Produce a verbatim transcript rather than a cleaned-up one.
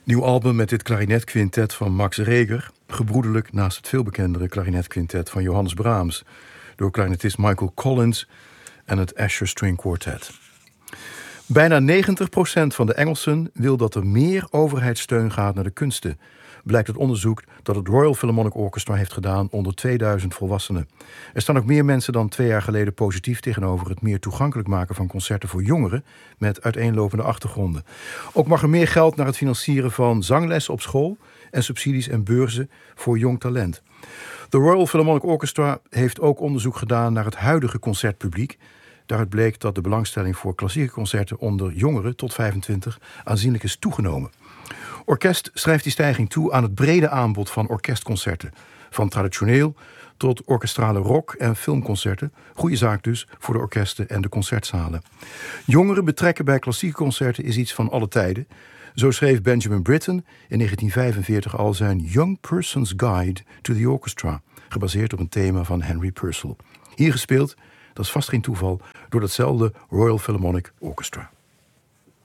Nieuw album met dit klarinetquintet van Max Reger, gebroederlijk naast het veel bekendere klarinetquintet van Johannes Brahms, door klarinetist Michael Collins en het Asher String Quartet. Bijna negentig procent van de Engelsen wil dat er meer overheidssteun gaat naar de kunsten, blijkt uit onderzoek dat het Royal Philharmonic Orchestra heeft gedaan onder tweeduizend volwassenen. Er staan ook meer mensen dan twee jaar geleden positief tegenover het meer toegankelijk maken van concerten voor jongeren met uiteenlopende achtergronden. Ook mag er meer geld naar het financieren van zanglessen op school en subsidies en beurzen voor jong talent. De Royal Philharmonic Orchestra heeft ook onderzoek gedaan naar het huidige concertpubliek. Daaruit bleek dat de belangstelling voor klassieke concerten onder jongeren tot vijfentwintig aanzienlijk is toegenomen. Orkest schrijft die stijging toe aan het brede aanbod van orkestconcerten. Van traditioneel tot orkestrale rock- en filmconcerten. Goeie zaak dus voor de orkesten en de concertzalen. Jongeren betrekken bij klassieke concerten is iets van alle tijden. Zo schreef Benjamin Britten in negentien vijfenveertig al zijn Young Person's Guide to the Orchestra, gebaseerd op een thema van Henry Purcell. Hier gespeeld, dat is vast geen toeval, door datzelfde Royal Philharmonic Orchestra.